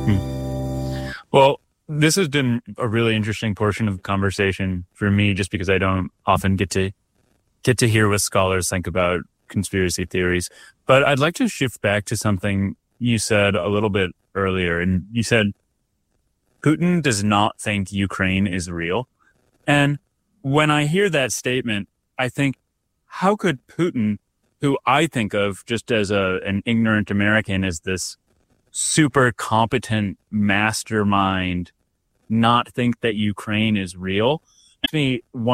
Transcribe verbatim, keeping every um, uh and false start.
Hmm. Well, this has been a really interesting portion of the conversation for me, just because I don't often get to get to hear what scholars think about conspiracy theories. But I'd like to shift back to something you said a little bit earlier. And you said Putin does not think Ukraine is real. And when I hear that statement, I think, how could Putin, who I think of just as a an ignorant American, as this super competent mastermind, not think that Ukraine is real? To me, one